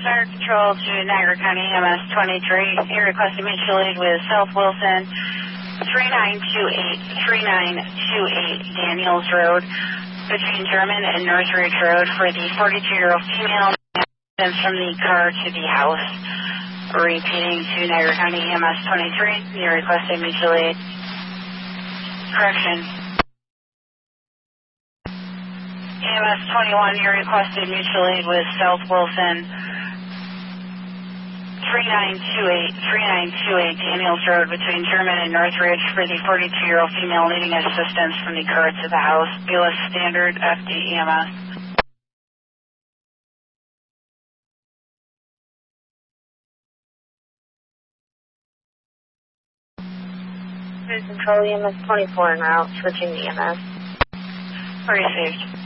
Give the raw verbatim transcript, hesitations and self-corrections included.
Fire Control to Niagara County E M S twenty-three. You're requesting mutual aid with South Wilson, three nine two eight, three nine two eight Daniels Road, between German and Northridge Road for the forty-two-year-old female from the car to the house. Repeating to Niagara County E M S twenty-three. You're requesting mutual aid. Correction. E M S twenty-one, you're requesting mutual aid with South Wilson, three nine two eight, three nine two eight Daniels Road between German and Northridge for the forty-two-year-old female needing assistance from the car to the house. B L S Standard F D E M S. Control E M S twenty-four en route, switching E M S. Received.